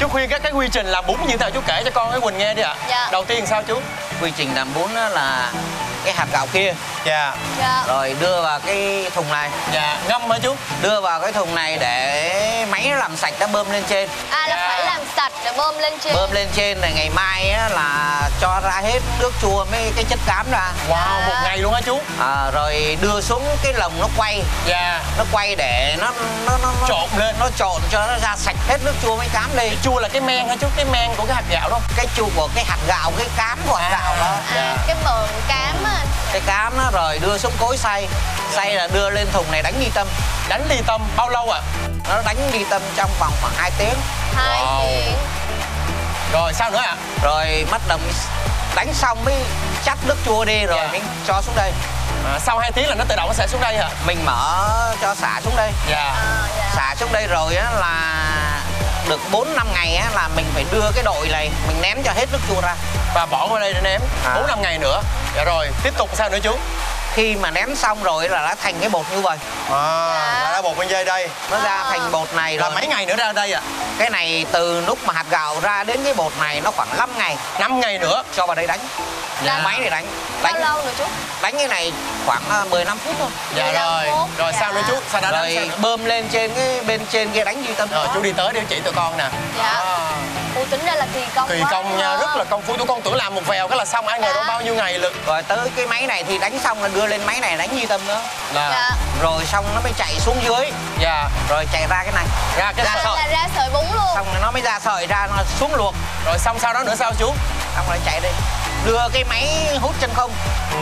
Chú khuyên cái quy trình làm bún như thế nào chú kể cho con cái Quỳnh nghe đi ạ. Dạ. Đầu tiên sao chú? Quy trình làm bún đó là cái hạt gạo kia, Dạ. Dạ. rồi đưa vào cái thùng này, Dạ. Ngâm hả chú? đưa vào cái thùng này để máy nó làm sạch, nó bơm lên trên. À là Dạ. phải làm sạch rồi bơm lên trên. Bơm lên trên rồi ngày mai á, là cho ra hết nước chua mấy cái chất cám ra. Wow, một ngày luôn hả chú? Rồi đưa xuống cái lồng nó quay, Dạ. nó quay để nó Trộn lên. nó trộn cho nó ra sạch hết nước chua mấy cám đi. Chua là cái men hả chú? Cái men của cái hạt gạo đó. Cái chua của cái hạt gạo, cái cám của hạt gạo đó. À, cái mờn cám á. Cái cám nó rồi đưa xuống cối xay, xay là đưa lên thùng này đánh đi tâm. Đánh ly tâm bao lâu ạ? Nó đánh đi tâm trong vòng khoảng 2 tiếng. 2 Wow. tiếng. Rồi sao nữa ạ? Rồi bắt đầu đánh xong mới chắt nước chua đi rồi Dạ. mình cho xuống đây. Sau 2 tiếng là nó tự động nó sẽ xuống đây hả? Mình mở cho xả xuống đây. Dạ. Dạ. Xả xuống đây rồi á là được 4-5 ngày á là mình phải đưa cái đội này mình ném cho hết nước chua ra. Và bỏ qua đây để ném 4-5 ngày nữa. Dạ rồi, tiếp tục sao nữa chú? Khi mà ném xong rồi là nó thành cái bột như vậy. Là ra bột bên dây đây. Nó ra thành bột này Là rồi. mấy ngày nữa ra đây ạ? Cái này từ lúc mà hạt gạo ra đến cái bột này nó khoảng 5 ngày. 5 ngày nữa. Cho vào đây đánh. Dạ. Máy để đánh. Bao lâu nữa chú? Đánh cái này khoảng 15 phút thôi. Dạ 15 rồi. phút. Rồi Dạ. sao nữa chú? Sao đã đánh sao Rồi nữa? bơm lên trên cái bên trên kia đánh duy tâm. Rồi chú đi tới để chỉ tụi con nè. Dạ. Đó. Ủa tính ra là kỳ công Kỳ quá công nha, đúng rất không? là công phu. Tụi con tưởng làm một vèo cái là xong, ai ngờ Dạ. đâu bao nhiêu ngày lực. Rồi tới cái máy này thì đánh xong là đưa lên máy này đánh duy tâm nữa. Là Dạ. Rồi xong nó mới chạy xuống dưới. dạ. Rồi chạy ra cái này. Ra cái Ra sợi. sợi. Là ra sợi bún luôn. Xong rồi nó mới ra sợi ra nó xuống luộc. Rồi xong sau đó nữa sao chú? Xong rồi chạy đi. Đưa cái máy hút chân không.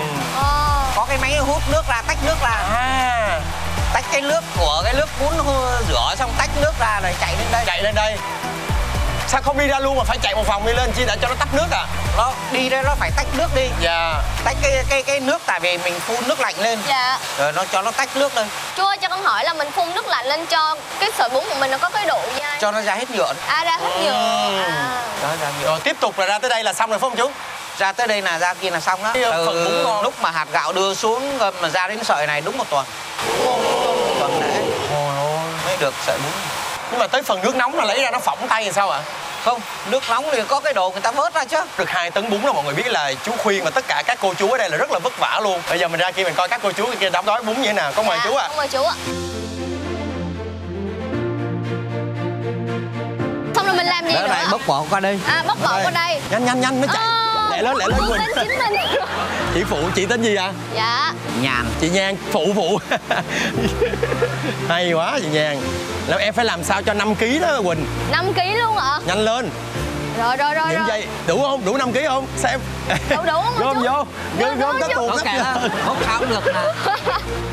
Có cái máy hút nước ra, tách nước ra. Tách cái nước của cái nước bún rửa xong tách nước ra rồi chạy lên đây. Chạy lên đây. Sao không đi ra luôn mà phải chạy một vòng đi lên chi để cho nó tắt nước à? Nó đi đây nó phải tách nước đi. Dạ. Tách cái nước tại vì mình phun nước lạnh lên. Dạ. Rồi nó cho nó tách nước lên. Chú ơi cho con hỏi là mình phun nước lạnh lên cho cái sợi bún của mình nó có cái độ dai. Cho nó ra hết nhựa. À ra hết nhựa. Đó, ra nhựa. Rồi tiếp tục là ra tới đây là xong rồi phải không chú? Ra tới đây là ra kia là xong đó. Cái phần bún ngon. Lúc mà hạt gạo đưa xuống ngâm mà ra đến sợi này đúng 1 tuần. Tuần để mới được sợi bún. Nhưng mà tới phần nước nóng là lấy ra nó phỏng tay thì sao ạ? Không, nước nóng thì có cái đồ người ta vớt ra chứ. Được 2 tấn bún là mọi người biết là chú khuyên mà tất cả các cô chú ở đây là rất là vất vả luôn. Bây giờ mình ra kia mình coi các cô chú kia đóng gói bún như thế nào. Con mời chú ạ. Con mời chú ạ. Xong rồi mình làm gì Đỡ nữa? này bóc vỏ qua đây. À bóc vỏ qua đây. Nhanh mới chạy. Lẹ lên Chị Quỳnh. tên chính mình. Chị phụ, chị tên gì ạ? Dạ. Nhàn. Chị Nhan, phụ. Hay quá chị Nhan. Làm em phải làm sao cho 5 kg đó Quỳnh. 5 kg luôn ạ? Nhanh lên. Rồi. Những giây đủ không? Đủ 5 kg không? Xem. Đủ không hả Gom chú? vô. Gom Gom cái vô. tuột Có gấp kẻ vô. hốt không được nè.